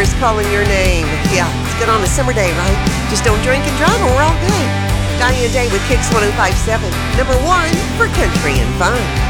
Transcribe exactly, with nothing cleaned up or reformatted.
is calling your name. Yeah, it's good on a summer day, right? Just don't drink and drive and we're all good. Diane Day with Kicks one oh five point seven. Number one for country and fun.